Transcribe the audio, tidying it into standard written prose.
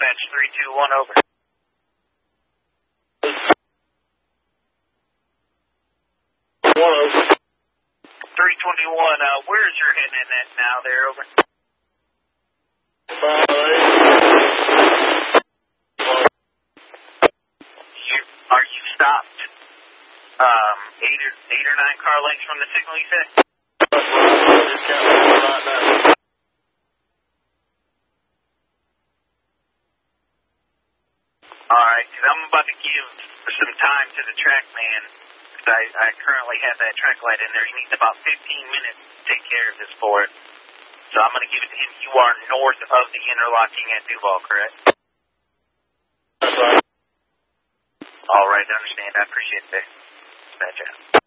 Dispatch 321, over. 321, where is your heading at now there, over? Are you stopped 8 or 9 car lengths from the signal, you said? Alright, because I'm about to give some time to the track man, because I currently have that track light in there. He needs about 15 minutes to take care of this for it. So I'm going to give it to him. You are north of the interlocking at Duval, correct? That's right. All right, I understand. I appreciate that. Dispatch out.